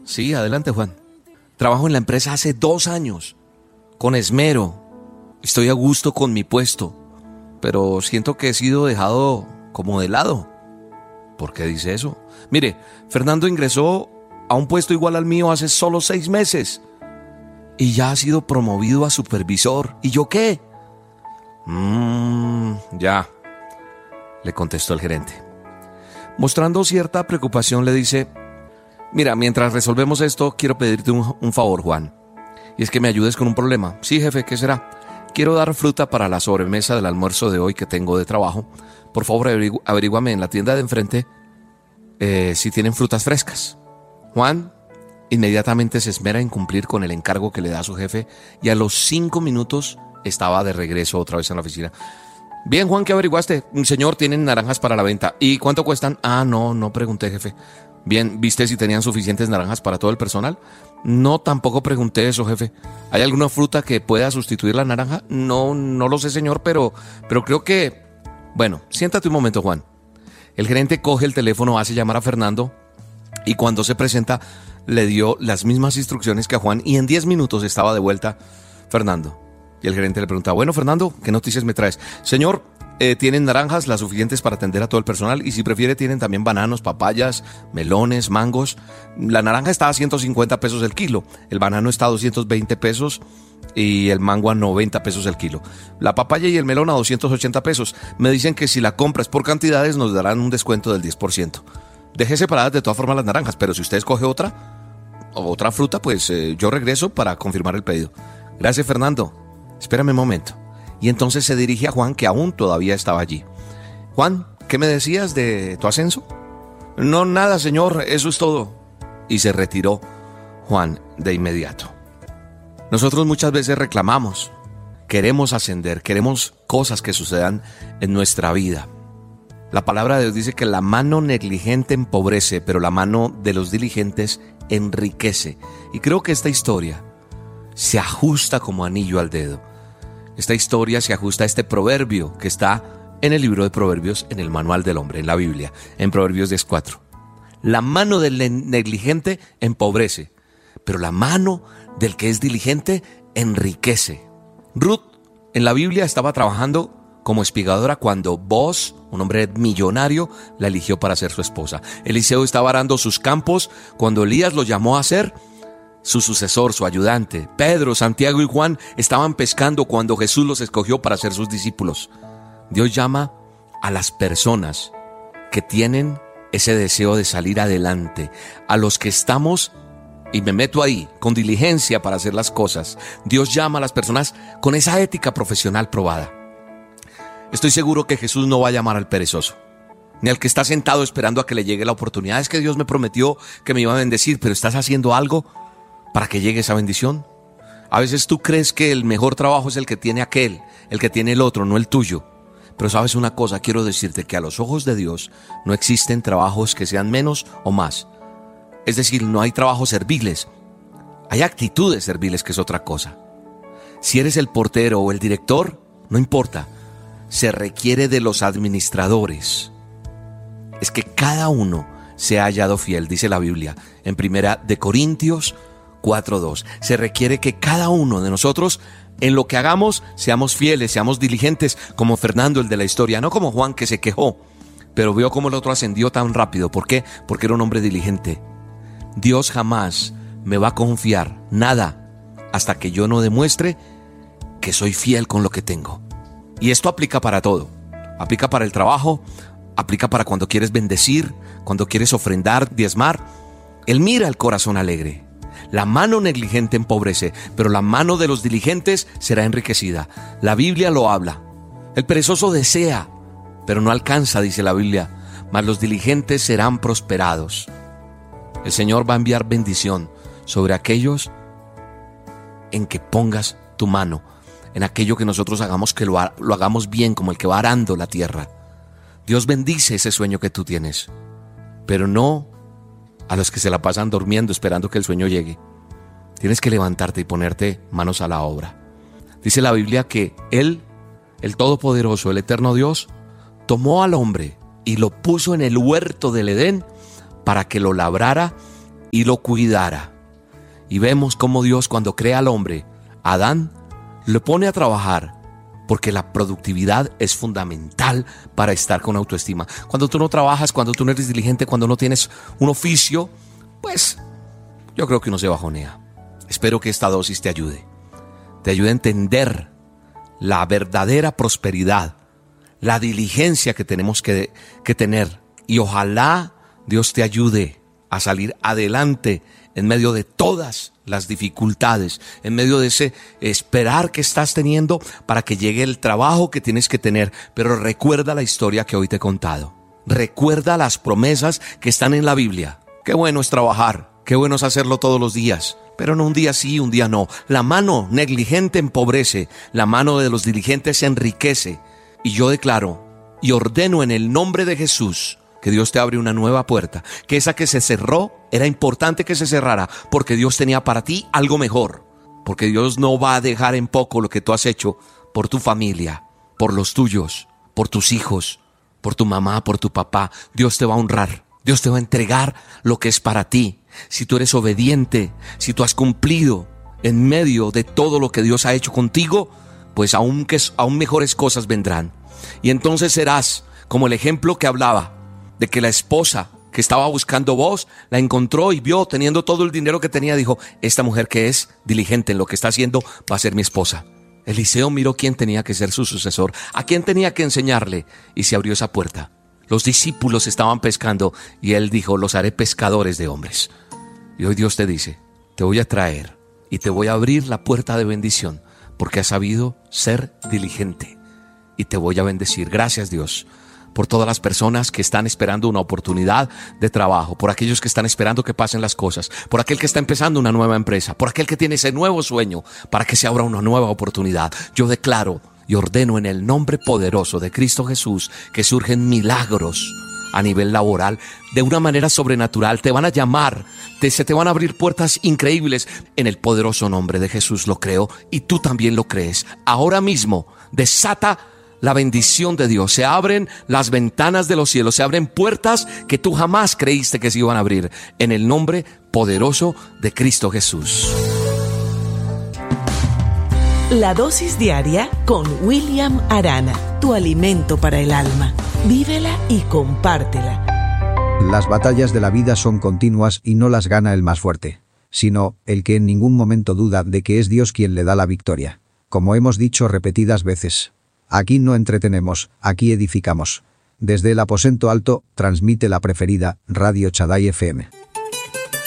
Sí, adelante, Juan. Trabajo en la empresa hace 2 años, con esmero. Estoy a gusto con mi puesto, pero siento que he sido dejado como de lado. ¿Por qué dice eso? Mire, Fernando ingresó a un puesto igual al mío hace solo 6 meses y ya ha sido promovido a supervisor. ¿Y yo qué? Ya, le contestó el gerente. Mostrando cierta preocupación, le dice: mira, mientras resolvemos esto, quiero pedirte un favor, Juan. Y es que me ayudes con un problema. Sí, jefe, ¿qué será? Quiero dar fruta para la sobremesa del almuerzo de hoy que tengo de trabajo. Por favor, averíguame en la tienda de enfrente si tienen frutas frescas. Juan inmediatamente se esmera en cumplir con el encargo que le da a su jefe y a los 5 minutos estaba de regreso otra vez en la oficina. Bien, Juan, ¿qué averiguaste? Señor, tienen naranjas para la venta. ¿Y cuánto cuestan? No pregunté, jefe. Bien, ¿viste si tenían suficientes naranjas para todo el personal? No, tampoco pregunté eso, jefe. ¿Hay alguna fruta que pueda sustituir la naranja? No lo sé, señor, pero creo que... Bueno, siéntate un momento, Juan. El gerente coge el teléfono, hace llamar a Fernando y cuando se presenta le dio las mismas instrucciones que a Juan y en 10 minutos estaba de vuelta Fernando. Y el gerente le pregunta: bueno, Fernando, ¿qué noticias me traes? Señor, tienen naranjas las suficientes para atender a todo el personal y si prefiere tienen también bananos, papayas, melones, mangos. La naranja está a 150 pesos el kilo, el banano está a 220 pesos y el mango a 90 pesos el kilo. La papaya y el melón a 280 pesos. Me dicen que si la compras por cantidades nos darán un descuento del 10%. Dejé separadas de todas formas las naranjas, pero si usted escoge otra fruta, pues yo regreso para confirmar el pedido. Gracias, Fernando. Espérame un momento. Y entonces se dirige a Juan, que aún todavía estaba allí. Juan, ¿qué me decías de tu ascenso? No, nada, señor, eso es todo. Y se retiró Juan de inmediato. Nosotros muchas veces reclamamos, queremos ascender, queremos cosas que sucedan en nuestra vida. La palabra de Dios dice que la mano negligente empobrece, pero la mano de los diligentes enriquece. Y creo que esta historia se ajusta como anillo al dedo. Esta historia se ajusta a este proverbio que está en el libro de Proverbios, en el manual del hombre, en la Biblia, en Proverbios 10:4. La mano del negligente empobrece, pero la mano del que es diligente enriquece. Ruth en la Biblia estaba trabajando como espigadora cuando Boaz, un hombre millonario, la eligió para ser su esposa. Eliseo estaba arando sus campos cuando Elías lo llamó a ser su sucesor, su ayudante. Pedro, Santiago y Juan estaban pescando cuando Jesús los escogió para ser sus discípulos. Dios llama a las personas que tienen ese deseo de salir adelante, a los que estamos, y me meto ahí, con diligencia para hacer las cosas. Dios llama a las personas con esa ética profesional probada. Estoy seguro que Jesús no va a llamar al perezoso, ni al que está sentado esperando a que le llegue la oportunidad. Es que Dios me prometió que me iba a bendecir, pero ¿estás haciendo algo para que llegue esa bendición? A veces tú crees que el mejor trabajo es el que tiene aquel, el que tiene el otro, no el tuyo. Pero sabes una cosa, quiero decirte que a los ojos de Dios no existen trabajos que sean menos o más. Es decir, no hay trabajos serviles, hay actitudes serviles, que es otra cosa. Si eres el portero o el director, no importa, se requiere de los administradores. Es que cada uno se ha hallado fiel, dice la Biblia en 1 Corintios 4:2. Se requiere que cada uno de nosotros, en lo que hagamos, seamos fieles, seamos diligentes, como Fernando, el de la historia, no como Juan, que se quejó, pero vio cómo el otro ascendió tan rápido. ¿Por qué? Porque era un hombre diligente. Dios jamás me va a confiar nada hasta que yo no demuestre que soy fiel con lo que tengo. Y esto aplica para todo. Aplica para el trabajo, aplica para cuando quieres bendecir, cuando quieres ofrendar, diezmar. Él mira el corazón alegre. La mano negligente empobrece, pero la mano de los diligentes será enriquecida. La Biblia lo habla. El perezoso desea, pero no alcanza, dice la Biblia, mas los diligentes serán prosperados. El Señor va a enviar bendición sobre aquellos en que pongas tu mano, en aquello que nosotros hagamos, que lo hagamos bien, como el que va arando la tierra. Dios bendice ese sueño que tú tienes, pero no a los que se la pasan durmiendo esperando que el sueño llegue. Tienes que levantarte y ponerte manos a la obra. Dice la Biblia que Él, el Todopoderoso, el Eterno Dios, tomó al hombre y lo puso en el huerto del Edén para que lo labrara y lo cuidara. Y vemos cómo Dios, cuando crea al hombre, a Adán, lo pone a trabajar, porque la productividad es fundamental para estar con autoestima. Cuando tú no trabajas, cuando tú no eres diligente, cuando no tienes un oficio, pues yo creo que uno se bajonea. Espero que esta dosis te ayude a entender la verdadera prosperidad, la diligencia que tenemos que tener. Y ojalá Dios te ayude a salir adelante en medio de todas las dificultades, en medio de ese esperar que estás teniendo para que llegue el trabajo que tienes que tener. Pero recuerda la historia que hoy te he contado. Recuerda las promesas que están en la Biblia. Qué bueno es trabajar, qué bueno es hacerlo todos los días, pero no un día sí, un día no. La mano negligente empobrece, la mano de los diligentes se enriquece. Y yo declaro y ordeno en el nombre de Jesús que Dios te abre una nueva puerta, que esa que se cerró era importante que se cerrara, porque Dios tenía para ti algo mejor, porque Dios no va a dejar en poco lo que tú has hecho por tu familia, por los tuyos, por tus hijos, por tu mamá, por tu papá. Dios te va a honrar, Dios te va a entregar lo que es para ti. Si tú eres obediente, si tú has cumplido en medio de todo lo que Dios ha hecho contigo, pues aún mejores cosas vendrán. Y entonces serás como el ejemplo que hablaba, de que la esposa que estaba buscando voz, la encontró y vio, teniendo todo el dinero que tenía, dijo: esta mujer que es diligente en lo que está haciendo va a ser mi esposa. Eliseo miró quién tenía que ser su sucesor, a quién tenía que enseñarle, y se abrió esa puerta. Los discípulos estaban pescando y él dijo: los haré pescadores de hombres. Y hoy Dios te dice: te voy a traer y te voy a abrir la puerta de bendición, porque has sabido ser diligente, y te voy a bendecir. Gracias, Dios, por todas las personas que están esperando una oportunidad de trabajo, por aquellos que están esperando que pasen las cosas, por aquel que está empezando una nueva empresa, por aquel que tiene ese nuevo sueño para que se abra una nueva oportunidad. Yo declaro y ordeno en el nombre poderoso de Cristo Jesús que surgen milagros a nivel laboral de una manera sobrenatural. Te van a llamar, se te van a abrir puertas increíbles. En el poderoso nombre de Jesús lo creo y tú también lo crees. Ahora mismo desata la bendición de Dios. Se abren las ventanas de los cielos, se abren puertas que tú jamás creíste que se iban a abrir, en el nombre poderoso de Cristo Jesús. La dosis diaria con William Arana, tu alimento para el alma. Vívela y compártela. Las batallas de la vida son continuas y no las gana el más fuerte, sino el que en ningún momento duda de que es Dios quien le da la victoria. Como hemos dicho repetidas veces, aquí no entretenemos, aquí edificamos. Desde el aposento alto, transmite la preferida Radio Shaddai FM.